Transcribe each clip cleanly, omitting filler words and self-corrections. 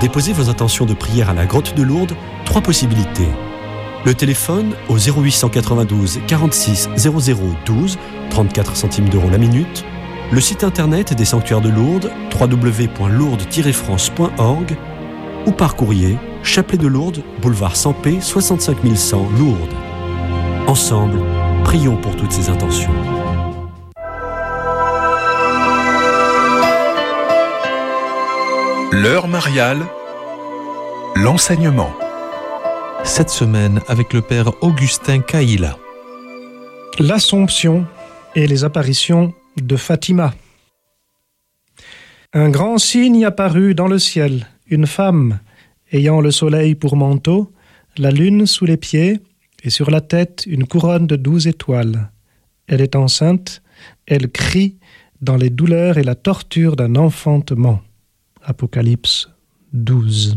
déposer vos intentions de prière à la grotte de Lourdes, 3 possibilités. Le téléphone au 0892 46 00 12, 34 centimes d'euros la minute. Le site internet des sanctuaires de Lourdes, www.lourdes-france.org, ou par courrier, Chapelet de Lourdes, boulevard Sampé, 65 100 Lourdes. Ensemble, prions pour toutes ces intentions. L'heure mariale, l'enseignement. Cette semaine avec le père Augustin Caïla. L'Assomption et les apparitions de Fatima. Un grand signe apparut dans le ciel, une femme ayant le soleil pour manteau, la lune sous les pieds et sur la tête une couronne de 12 étoiles. Elle est enceinte, elle crie dans les douleurs et la torture d'un enfantement. Apocalypse 12.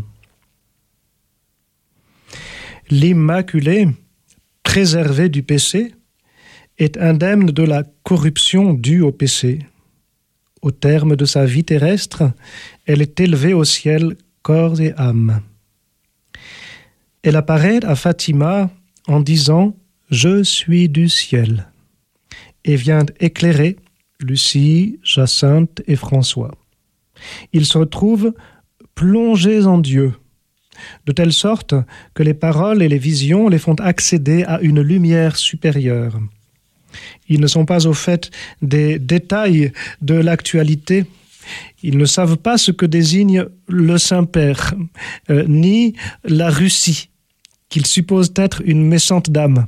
L'Immaculée, préservée du péché, est indemne de la corruption due au péché. Au terme de sa vie terrestre, elle est élevée au ciel, corps et âme. Elle apparaît à Fatima en disant « Je suis du ciel » et vient éclairer Lucie, Jacinthe et François. Ils se retrouvent plongés en Dieu, de telle sorte que les paroles et les visions les font accéder à une lumière supérieure. Ils ne sont pas au fait des détails de l'actualité. Ils ne savent pas ce que désigne le Saint-Père, ni la Russie, qu'ils supposent être une méchante dame.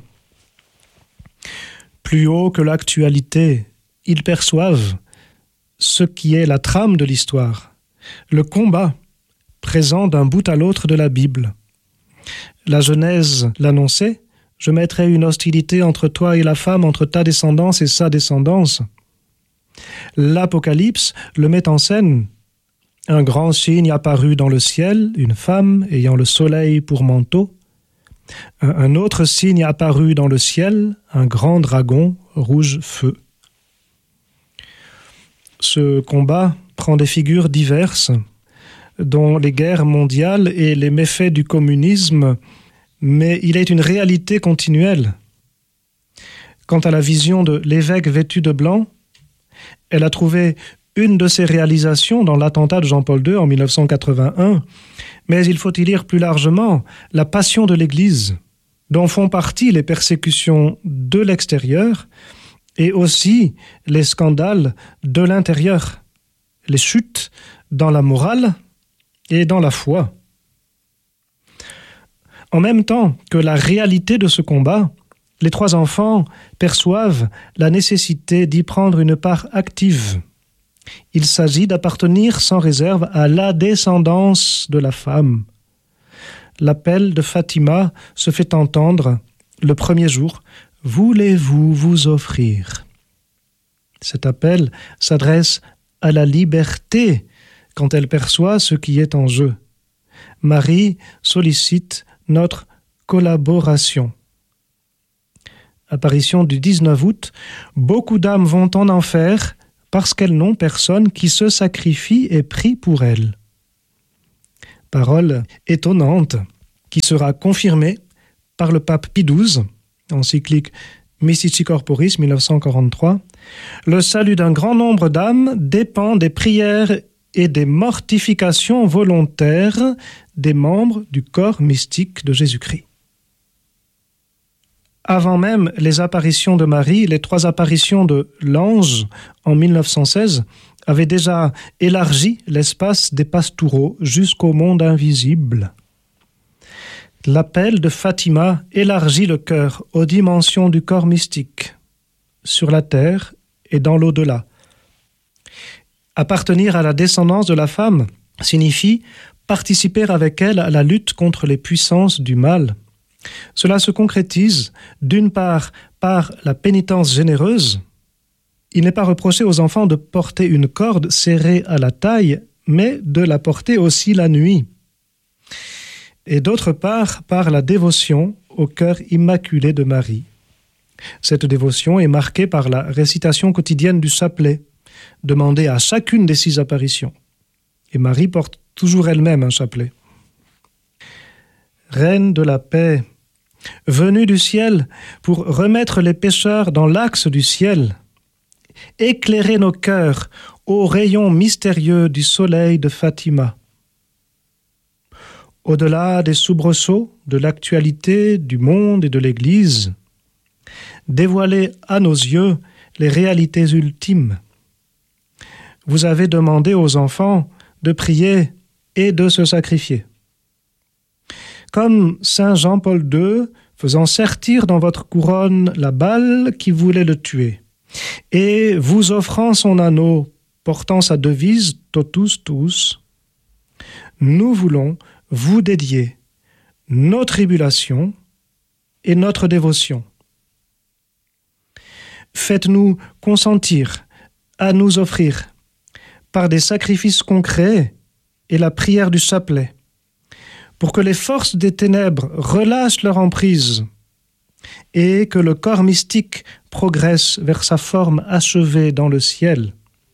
Plus haut que l'actualité, ils perçoivent ce qui est la trame de l'histoire, le combat présent d'un bout à l'autre de la Bible. La Genèse l'annonçait, « Je mettrai une hostilité entre toi et la femme, entre ta descendance et sa descendance. » L'Apocalypse le met en scène. Un grand signe apparut dans le ciel, une femme ayant le soleil pour manteau. Un autre signe apparut dans le ciel, un grand dragon rouge feu. Ce combat prend des figures diverses, dont les guerres mondiales et les méfaits du communisme, mais il est une réalité continuelle. Quant à la vision de l'évêque vêtu de blanc, elle a trouvé une de ses réalisations dans l'attentat de Jean-Paul II en 1981, mais il faut y lire plus largement la passion de l'Église, dont font partie les persécutions de l'extérieur et aussi les scandales de l'intérieur, les chutes dans la morale et dans la foi. En même temps que la réalité de ce combat, les 3 enfants perçoivent la nécessité d'y prendre une part active. Il s'agit d'appartenir sans réserve à la descendance de la femme. L'appel de Fatima se fait entendre le premier jour. « Voulez-vous vous offrir ?» Cet appel s'adresse à la liberté quand elle perçoit ce qui est en jeu. Marie sollicite notre collaboration. Apparition du 19 août, beaucoup d'âmes vont en enfer parce qu'elles n'ont personne qui se sacrifie et prie pour elles. Parole étonnante qui sera confirmée par le pape Pie XII, encyclique Mystici Corporis 1943. Le salut d'un grand nombre d'âmes dépend des prières et des mortifications volontaires des membres du corps mystique de Jésus-Christ. Avant même les apparitions de Marie, les 3 apparitions de l'ange en 1916 avaient déjà élargi l'espace des pastoureaux jusqu'au monde invisible. L'appel de Fatima élargit le cœur aux dimensions du corps mystique, sur la terre et dans l'au-delà. Appartenir à la descendance de la femme signifie participer avec elle à la lutte contre les puissances du mal. Cela se concrétise, d'une part, par la pénitence généreuse. Il n'est pas reproché aux enfants de porter une corde serrée à la taille, mais de la porter aussi la nuit. Et d'autre part, par la dévotion au cœur immaculé de Marie. Cette dévotion est marquée par la récitation quotidienne du chapelet, demandée à chacune des 6 apparitions. Et Marie porte toujours elle-même un chapelet. Reine de la paix, venue du ciel pour remettre les pécheurs dans l'axe du ciel, éclairez nos cœurs aux rayons mystérieux du soleil de Fatima. Au-delà des soubresauts de l'actualité, du monde et de l'Église, dévoilez à nos yeux les réalités ultimes. Vous avez demandé aux enfants de prier et de se sacrifier. Comme Saint Jean-Paul II, faisant sertir dans votre couronne la balle qui voulait le tuer, et vous offrant son anneau portant sa devise « Totus tuus », nous voulons vous dédier nos tribulations et notre dévotion. Faites-nous consentir à nous offrir, par des sacrifices concrets et la prière du chapelet, pour que les forces des ténèbres relâchent leur emprise et que le corps mystique progresse vers sa forme achevée dans le ciel.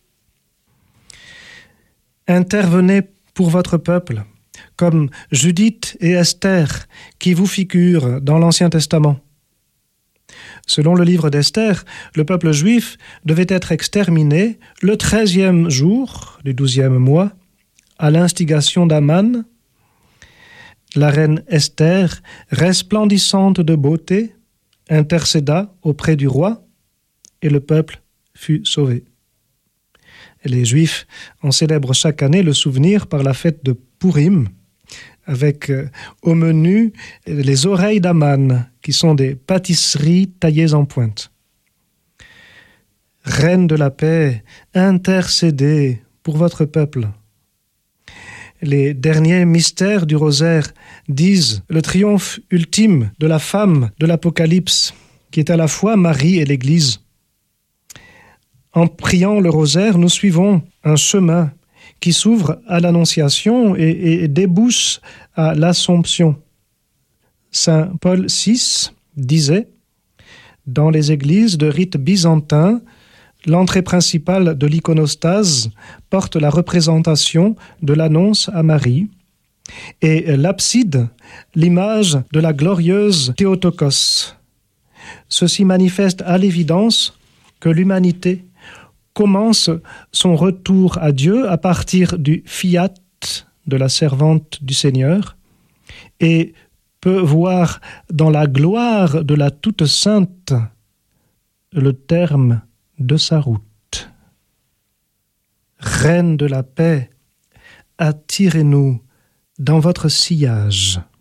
Intervenez pour votre peuple, comme Judith et Esther, qui vous figurent dans l'Ancien Testament. Selon le livre d'Esther, le peuple juif devait être exterminé le 13e jour du 12e mois, à l'instigation d'Aman. La reine Esther, resplendissante de beauté, intercéda auprès du roi et le peuple fut sauvé. Les Juifs en célèbrent chaque année le souvenir par la fête de Purim, avec au menu les oreilles d'Aman, qui sont des pâtisseries taillées en pointe. Reine de la paix, intercédez pour votre peuple. Les derniers mystères du rosaire disent le triomphe ultime de la femme de l'Apocalypse, qui est à la fois Marie et l'Église. En priant le rosaire, nous suivons un chemin qui s'ouvre à l'Annonciation et débouche à l'Assomption. Saint Paul VI disait « Dans les églises de rite byzantin, l'entrée principale de l'iconostase porte la représentation de l'annonce à Marie et l'abside, l'image de la glorieuse Théotokos. Ceci manifeste à l'évidence que l'humanité commence son retour à Dieu à partir du fiat de la servante du Seigneur et peut voir dans la gloire de la toute sainte le terme de sa route. Reine de la paix, attirez-nous dans votre sillage.